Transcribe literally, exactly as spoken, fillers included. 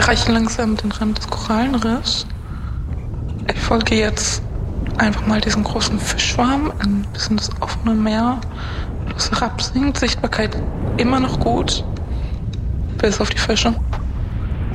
erreiche langsam den Rand des Korallenriffs. Ich folge jetzt einfach mal diesen großen Fischschwarm, ein bisschen das offene Meer, das herabsinkt. Sichtbarkeit immer noch gut, bis auf die Fische.